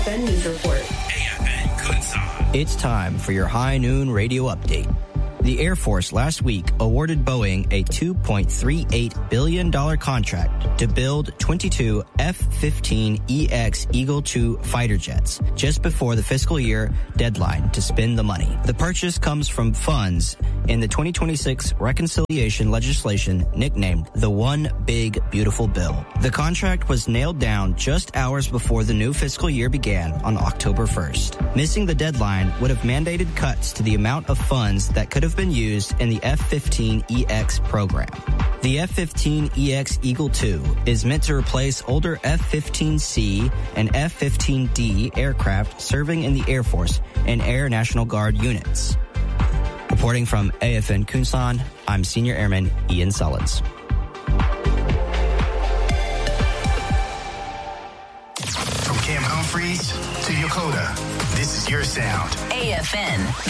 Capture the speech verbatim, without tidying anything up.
Then News Report. A F N Kunsan. It's time for your high noon radio update. The Air Force last week awarded Boeing a two point three eight billion dollars contract to build twenty-two F fifteen E X Eagle two fighter jets just before the fiscal year deadline to spend the money. The purchase comes from funds in the twenty twenty-six reconciliation legislation nicknamed the One Big Beautiful Bill. The contract was nailed down just hours before the new fiscal year began on October first. Missing the deadline would have mandated cuts to the amount of funds that could have been used in the F fifteen E X program. The F fifteen E X Eagle two is meant to replace older F fifteen C and F fifteen D aircraft serving in the Air Force and Air National Guard units. Reporting from A F N Kunsan, I'm Senior Airman Ian Sullins. From Camp Humphreys to Yokota, this is your sound. A F N